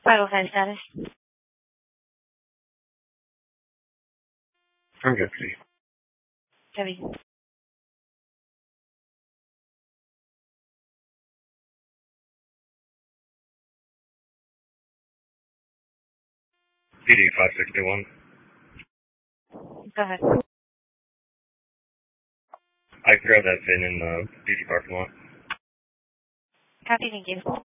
Vital sign status. I'm good, please. Heavy. PD 561. Go ahead. I grabbed that VIN in the PD parking lot. Copy, thank you.